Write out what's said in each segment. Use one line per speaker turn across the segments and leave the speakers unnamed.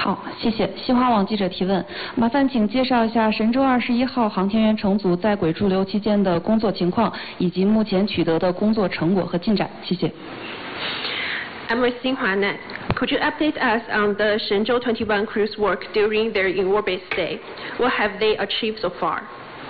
好，谢谢。新华网记者提问，麻烦请介绍一下神舟21号航天员乘组在轨驻留期间的工作情况，以及目前取得的工作成果和进展。谢谢。
I'm with XinhuaNet. Could you update us on the Shenzhou 21 crew's work during their in-orbit stay? What have they achieved so far?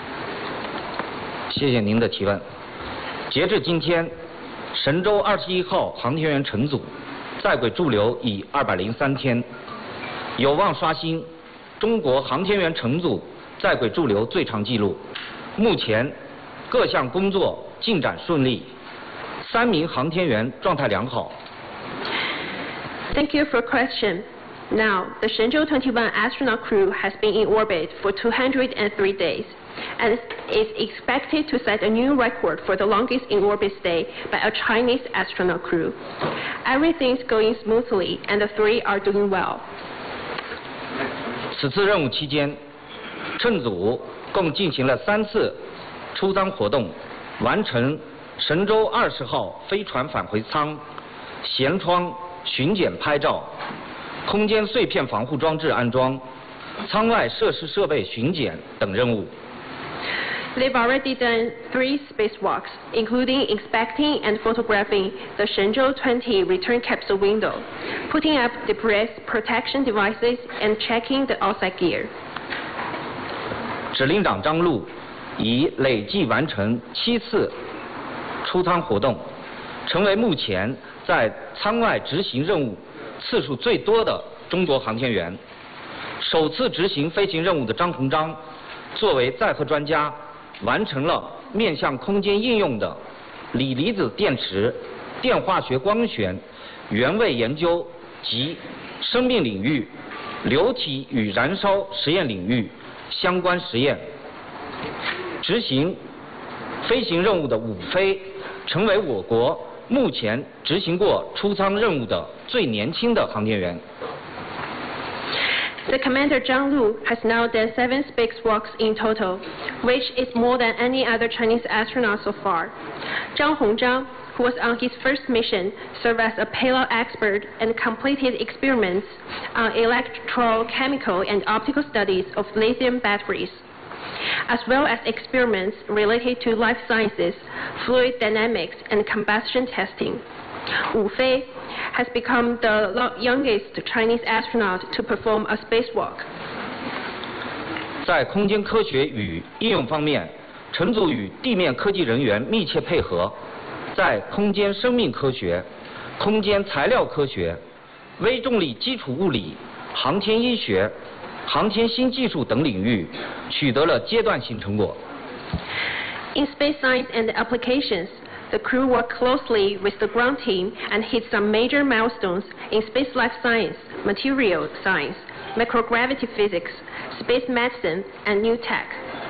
谢谢您的提问。截至今天，神舟21号航天员乘组在轨驻留已203天，有望刷新中国航天员乘组在轨驻留最长纪录。目前各项工作进展顺利，3名航天员状态良好。
Thank you for question. Now, the Shenzhou 21 astronaut crew has been in orbit for 203 days and is expected to set a new record for the longest in-orbit stay by a Chinese astronaut crew. Everything is going smoothly and the three are doing well.
此次任务期间，乘组共进行了3次出舱活动，完成神舟20号飞船返回舱、舷窗巡检拍照、空间碎片防护装置安装、舱外设施设备巡检等任务。
They've already done 3 spacewalks, including inspecting and photographing the Shenzhou 20 return capsule window, putting up debris protection devices, and checking the outside gear.
指令长张陆已累计完成7次出舱活动，成为目前在舱外执行任务次数最多的中国航天员。首次执行飞行任务的张鸿章，作为载荷专家，完成了面向空间应用的锂离子电池、电化学光学、原位研究及生命领域、流体与燃烧实验领域相关实验。执行飞行任务的伍飞，成为我国目前执行过出舱任务的最年轻的航天员。
The commander Zhang Lu has now done 7 spacewalks in total, which is more than any other Chinese astronaut so far. Zhang Hongzhang, who was on his first mission, served as a payload expert and completed experiments on electrochemical and optical studies of lithium batteries, as well as experiments related to life sciences, fluid dynamics, and combustion testing. Wu Fei has become the youngest Chinese astronaut to perform a spacewalk.
在空间科学与应用方面，乘组与地面科技人员密切配合，在空间生命科学、空间材料科学、微重力基础物理、航天医学、航天新技术等领域取得了阶段性成果。
In space science and applications, the crew worked closely with the ground team and hit some major milestones in space life science, material science, microgravity physics, space medicine, and new tech.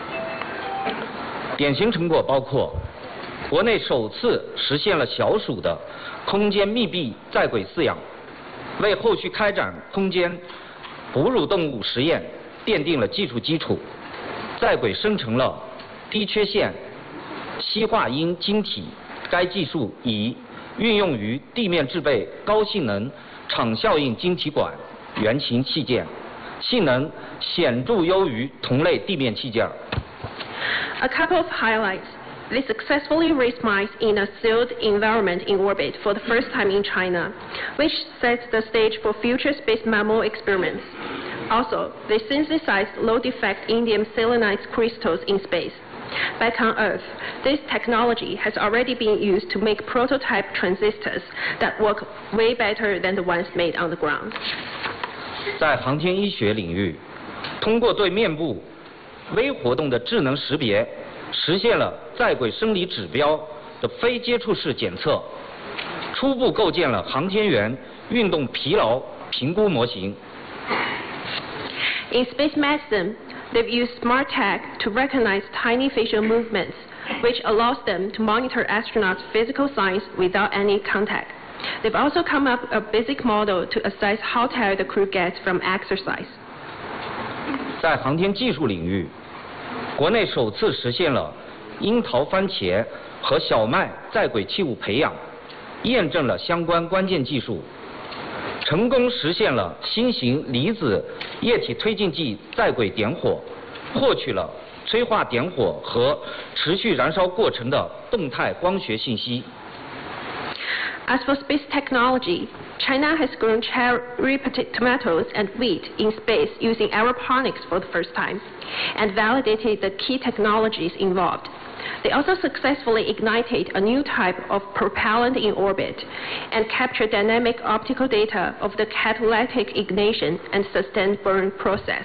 典型成果包括国内首次实现了小鼠的空间密闭在轨饲养，为后续开展空间哺乳动物实验奠定了技术基础。在轨生成了低缺陷硒化铟晶体，该技术已运用于地面制备高性能场效应晶体管原型器件，性能显著优于同类地面器件。
A couple of highlights. They successfully raised mice in a sealed environment in orbit for the first time in China, which sets the stage for future space mammal experiments. Also, they synthesized low-defect indium selenide crystals in space. Back on Earth, this technology has already been used to make prototype transistors that work way better than the ones made on the ground.
在航天医学领域，通过对面部微活动的智能识别，实现了在轨生理指标的非接触式检测，初步构建了航天员运动疲劳评估模型。
In space medicine, they've used smart tag to recognize tiny facial movements, which allows them to monitor astronauts' physical signs without any contact. They've also come up with a basic model to assess how tired the crew gets from exercise.
在航天技术领域，国内首次实现了樱桃番茄和小麦在轨器物培养，验证了相关关键技术。 成功实现了新型离子液体推进剂在轨点火，获取了催化点火和持续燃烧过程的动态光学信息。
As for space technology, China has grown cherry tomatoes and wheat in space using aeroponics for the first time, and validated the key technologies involved. They also successfully ignited a new type of propellant in orbit and captured dynamic optical data of the catalytic ignition and sustained burn process.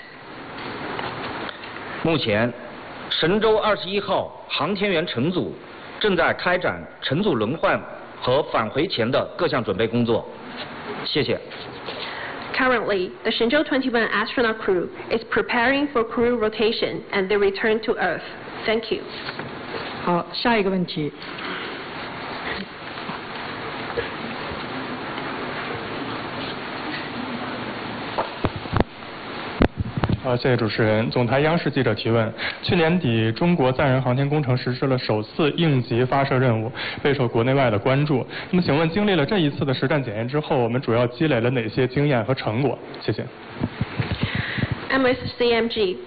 目前，神舟21号航天员乘组正在开展乘组轮换和返回前的各项准备工作。谢谢。
Currently, the Shenzhou 21 astronaut crew is preparing for crew rotation and their return to Earth. Thank you.
好，下一个问题。
谢谢主持人。总台央视记者提问：去年底，中国载人航天工程实施了首次应急发射任务，备受国内外的关注。那么，请问经历了这一次的实战检验之后，我们主要积累了哪些经验和成果？谢谢。
MSCMG